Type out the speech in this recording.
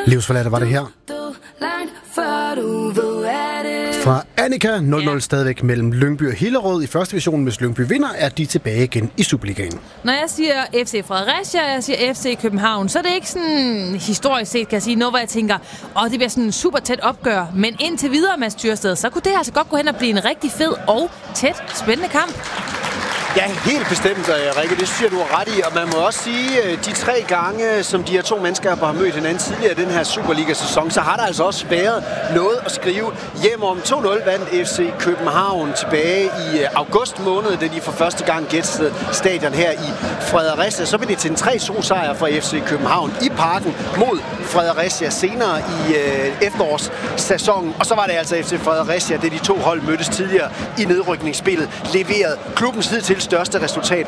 Livsforladte var det her. Fra Annika 0-0 stadigvæk mellem Lyngby og Hillerød i første division. Hvis Lyngby vinder, er de tilbage igen i Superligaen. Når jeg siger FC Fredericia, og jeg siger FC København, så er det ikke sådan historisk set, kan jeg sige, noget, hvor jeg tænker, det bliver sådan en super tæt opgør. Men indtil videre, Mads Tyrsted, så kunne det altså godt gå hen og blive en rigtig fed og tæt spændende kamp. Ja, helt bestemt, Rikke. Det synes jeg, du har ret i. Og man må også sige, de 3 gange, som de her 2 mandskaber har mødt hinanden tidligere i den her Superliga-sæson, så har der altså også været noget at skrive hjem om. 2-0 vandt FC København tilbage i august måned, da de for første gang gæstede stadion her i Fredericia. Så blev det til en 3-2-sejr for FC København i Parken mod Fredericia senere i efterårssæsonen. Og så var det altså FC Fredericia, da de 2 hold mødtes tidligere i nedrykningsspillet, leveret klubbens hidtil største resultat